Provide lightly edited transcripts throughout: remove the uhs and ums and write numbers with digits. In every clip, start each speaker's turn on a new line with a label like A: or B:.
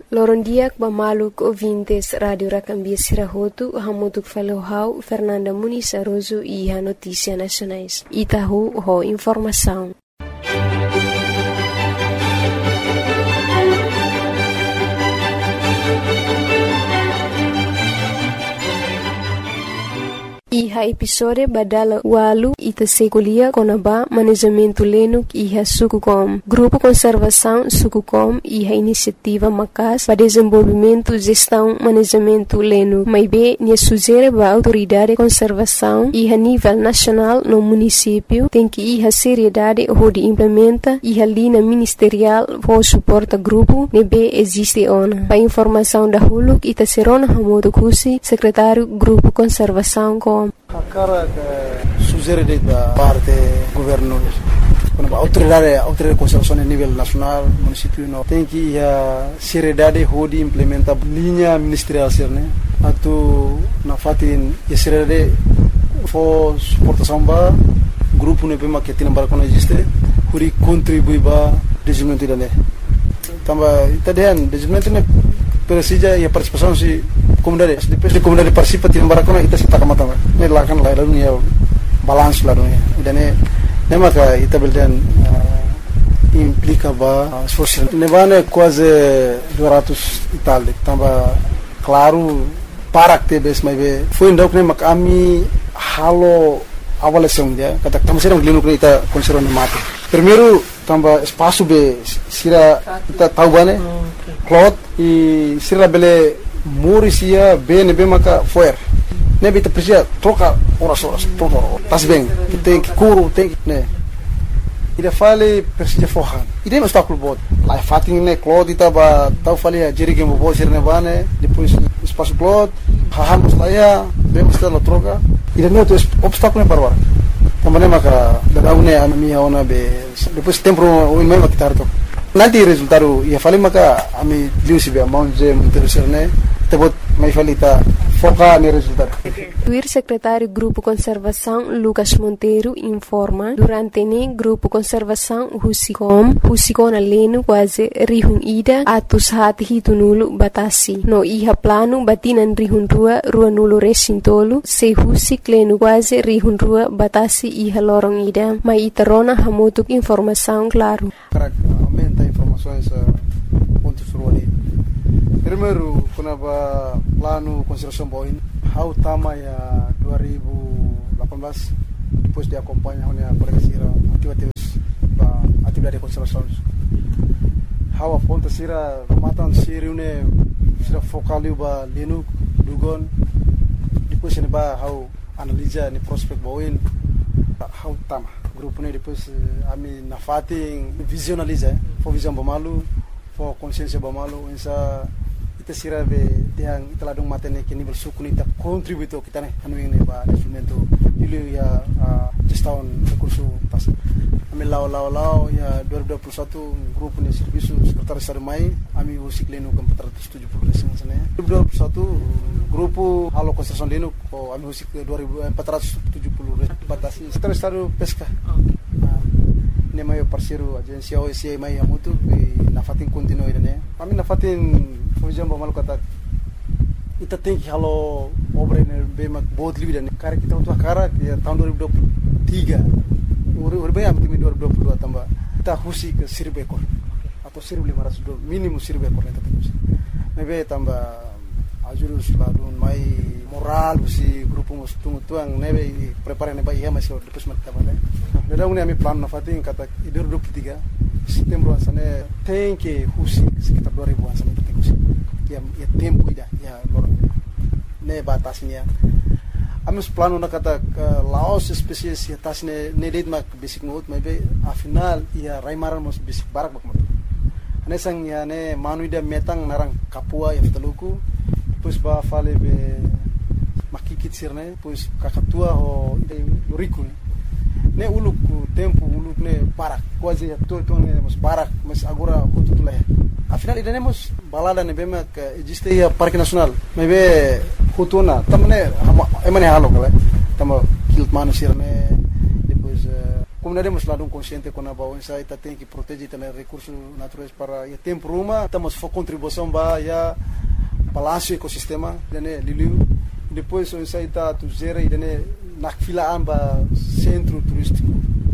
A: Lorondiak bamaluk ouvintes Rádio Racambia Sirahotu, hamutuk falohau Fernanda Muniz Aroso e a Notícia Nacionais. Itahu ho informação. Iha episode badala walu ita sekulia konaba manejamento lenuk iha Sukucom. Grupo Conservação Sukucom iha iniciativa macas para desenvolvimento gestão manejamento lenuk. Maibe nia sugere ba autoridade de conservação iha nível nacional no município tem que iha seriedade de implementa iha linha ministerial for suporta grupo nebe existe ona. Para informação da huluk ita serona hamodo kusi secretário Grupo Conservação com
B: a cara que sugere da parte governo, quando a autoridade de conservação a nível nacional, município não tem que a seriedade de implementar linha ministerial né, atu na fatin a seriedade for suportação ba grupo ne pema que tem para quando existe, puri contribui ba desenvolvimento dele. Tambah tadian desenvolvimento ne precisa a participação se comunidade depois de comunidade participa tim barakona ita sita kamata ne lakan la lalu ya balance la dunia dan ne maka ita beldan implica ba social ne bane quase 200 itali tamba claro para que bes mai be foi ndok ne mak ami halo avaliação dia kata tamo serão glino que ita conserva ne mate primeiro tamba espaço be sira ita tahu bane cloth e sira bele Murisia bem maka foer. Nebe te precisa troca horas troca. Tas bem. Tem que curo, tem que né. Ida fale precisa forrar. Ida mas obstáculo bot. Lá fating né cloth ita ba tau fale a jeri que mo bo ser ne bane, depois espaço cloth, hahamos lá ya, bem está la troca. Ida não tem obstáculo ne parwa. Também maka da une a minha ona be depois tempo o mesmo que tarto. Nanti resultado ia fale maka ami liu sibe amount je interessar né. Tebut mai falita foca no resultado.
A: O secretário Grupo Conservação Lucas Monteiro informa durante o Grupo Conservação Husicom aleno quase rihun ida atus hati hitunulu batasi. No iha plano batinan rihun rua nulo resintolu se husik leno quase rihun rua batasi iha lorong ida. Mai iterona hamutuk informação claro.
B: Para aumenta informações ponto surwali. Primeiro, quando a plano conservação boin, how tama ya 2018 depois de acompanhar a polícia atividade de conservação. How a ponta sira matan siri une sira focaliu ba lenu dugon depois ne ba how analisa ni prospect boin how tama grupo ne depois ami na fating visualiza for visão bamalu for consciência bamalu insa sira be yang italadung matene que nível suku nita contributo kita ne anu ini ba instrumento dulu ya gestão recurso pas ami lao ya 2021 grupo ni serviço sekretaris sarmai ami usik lenu ke 470 resin sana 2021 grupo halo construção lenu ko ami usik 2470 batasi sekretaris saru pesca ne mai parceiro agência OSI mai amutu na fatin continue ne ami na fatin por exemplo, malu kata kita tem que halo obra ne bemak bot livre ne cara kita untuk cara ya tahun 2023 urbe am timi 2022 tambah kita husi ke 1000 ekor atau 1500 minimum 1000 ekor kita terus nebe tambah ajurus ladun mai moral si grupo mustung tuang nebe prepare ne ba iya masih depois mat tabale neda une ami plan na fatin kata 2023 setembro sana tem que husi sekitar 2000 sana ya tempo ida ya lorong ne batasnya amus plano na kata laos spesies ya tasne ne dit mak basic note maybe a final ya raimaran mos basic barak bakmat anesang ya ne manuida metang narang kapua ya teluku pues ba fale be makikit sirne pues kakatua ho ide luriku ne uluk tempo uluk ne barak quase ya to ne mos barak mas agora hututula afinal iremos balada ne bema que existe ya parque nacional mebe hutuna tamne emane halo kala tamo kilt manusir ne depois comunidade mas lado consciente com a baú essa ita tem que proteger também recursos naturais para o tempo ruma estamos for contribuição ba ya balanço ecossistema dane liliu depois essa ita tu gera e dane na fila amba centro turístico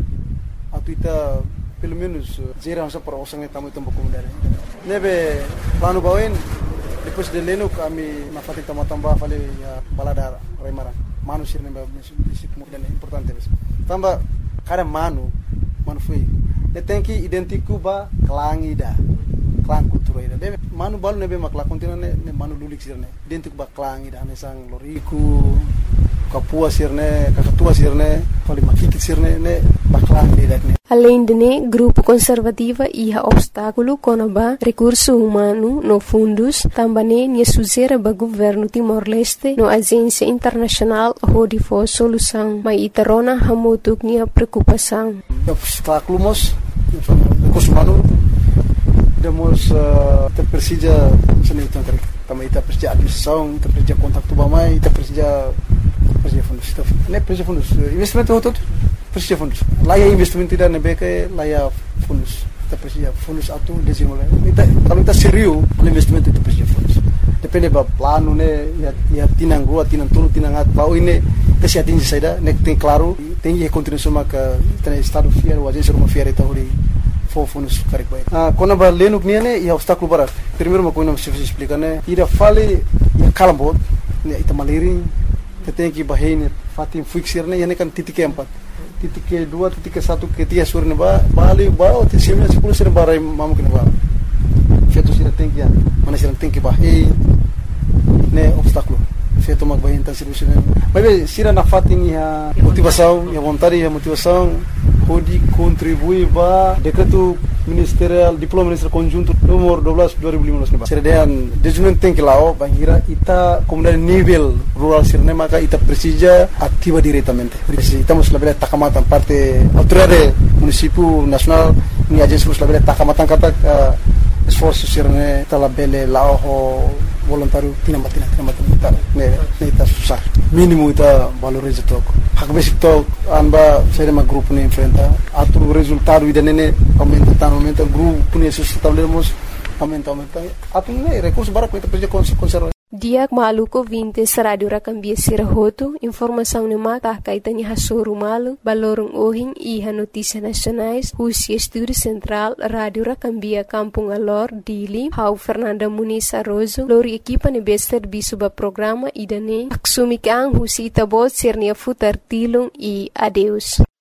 B: atuita pelo menos gera essa para osang tamu tempo comunidade nebe plano bauin depois de leno kami na fati tambah fale ya balada remara manu sirne ba mesip dan importante bes tamba kada manu foi tem que identificar ba klangida klang kultura ida debe manu balu nebe makla kontina ne manu lulik sirne identificar ba klangida ne sang loriku kapua sirne kakatua sirne fale makikit sirne ne baklangida ne.
A: Além de né, grupo conservativa e obstáculo conaba recurso humano no fundos, também né suzera ba governo Timor-Leste no agência internacional hodi for solução, mas itarona hamutuk nia preocupação.
B: Obstáculo mos recurso humano demos te precisa seni tentang também te precisa administração, te precisa contato bamai, te precisa fundos, ne precisa fundos investimento todo precisa fundos. Lá é investimento tidak nebeke, lá é fundos. Kita precisa fundos atau desenvolver. Kalau kita serius, investimento itu precisa fundos. Depende ba plano ne, ya tinang rua, tinang tulu, tinang at. Bau ini kita sihat tinggi saja, nek tem claro, tem que continuar maka tem estado fiar, o agência rumah fiar itu hori for fundos karik baik. Kona ba lenuk niane, ya obstáculo barat. Primeiro uma coisa não se explica ne, ida fale ya kalambot, ne ita maliring, tem que bahine fatim fixir ne, ya ne kan titik keempat. Titik kedua, titik ke-1, ketiga sore ne bali bao tisimnya 10 sore barai mamu kena ba. Feto sira tinggi ya. Mana sira tinggi ba ne obstáculo. Feto mag bahin tan serviço ne. Mas sira na fatin ya motivação, ya vontade, ya motivação pode contribuir ba decreto ministerial diploma ministerial conjunto nomor 12 2015 ba. Sira dean dejunan tinggi lao bangira ita comunidade nível rural sirne maka ita precisa ativa diretamente. Estamos na beira takamatan parte autoridade município nacional ni agência na beira takamatan kata esforço sirne tala bele lao voluntário tinambatina ita ne ita susah mínimo ita valoriza tok hak basic tok anba serema grupo ne enfrenta atu resultado ida nene aumenta grupo ne sustentamos aumenta atu ne recurso barak ita precisa conservar.
A: Diak maluko 20 Radio Rakambia Sirahoto, informação ne maka kaitanya hasuru malu, balorong ohing iha notícia nacionais, Husi Estúdio Central, Radio Rakambia Kampung Alor, Dili, Hau Fernanda Muniz Arrozo, lori equipa ne bester bisuba programa idane, aksumik ang Husi itabot sirnia futar tilong e adeus.